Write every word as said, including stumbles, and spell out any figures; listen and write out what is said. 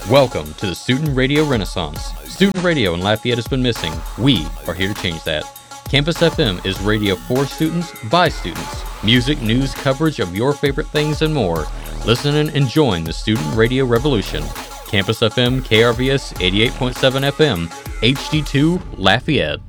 Welcome to the Student Radio Renaissance. Student radio in Lafayette has been missing. We are here to change that. Campus F M is radio for students, by students. Music, news, coverage of your favorite things, and more. Listen and enjoy the student radio revolution. Campus F M, K R V S eighty-eight point seven F M, H D two, Lafayette.